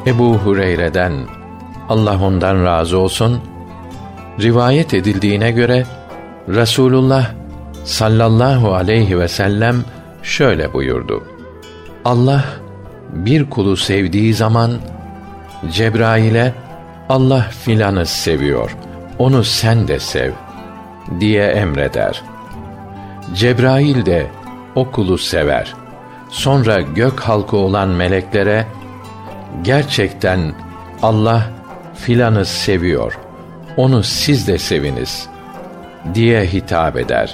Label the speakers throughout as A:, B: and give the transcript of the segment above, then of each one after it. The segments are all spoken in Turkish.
A: Ebu Hureyre'den, Allah ondan razı olsun, rivayet edildiğine göre Resulullah sallallahu aleyhi ve sellem şöyle buyurdu: Allah bir kulu sevdiği zaman Cebrail'e Allah filanı seviyor, onu sen de sev diye emreder. Cebrail de o kulu sever. Sonra gök halkı olan meleklere gerçekten Allah filanı seviyor, onu siz de seviniz diye hitap eder.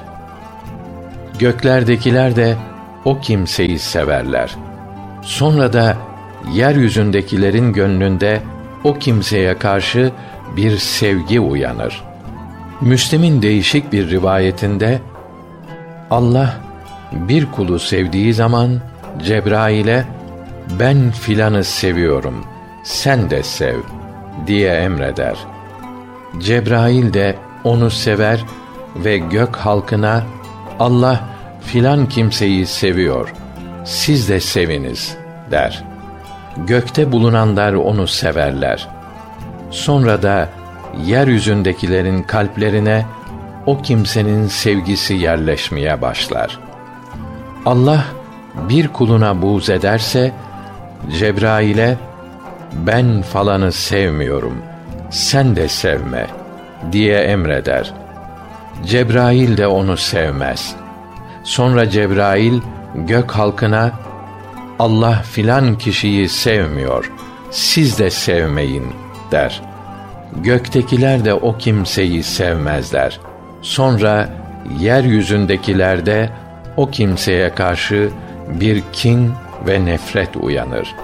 A: Göklerdekiler de o kimseyi severler. Sonra da yeryüzündekilerin gönlünde o kimseye karşı bir sevgi uyanır. Müslim'in değişik bir rivayetinde Allah bir kulu sevdiği zaman Cebrail'e ben filanı seviyorum, sen de sev diye emreder. Cebrail de onu sever ve gök halkına Allah filan kimseyi seviyor, siz de seviniz der. Gökte bulunanlar onu severler. Sonra da yeryüzündekilerin kalplerine o kimsenin sevgisi yerleşmeye başlar. Allah bir kuluna buğz ederse Cebrail'e ben falanı sevmiyorum, sen de sevme diye emreder. Cebrail de onu sevmez. Sonra Cebrail gök halkına Allah filan kişiyi sevmiyor, siz de sevmeyin der. Göktekiler de o kimseyi sevmezler. Sonra yeryüzündekiler de o kimseye karşı bir kin ve nefret uyanır.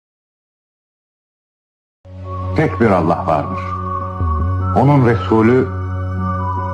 B: Tek bir Allah vardır. Onun Resulü